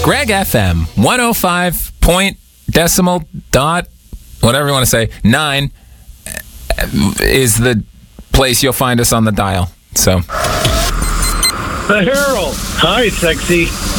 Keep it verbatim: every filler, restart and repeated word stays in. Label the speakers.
Speaker 1: Greg F M, one oh five point decimal dot, whatever you want to say, nine is the place you'll find us on the dial. So.
Speaker 2: The Herald. Hi, sexy.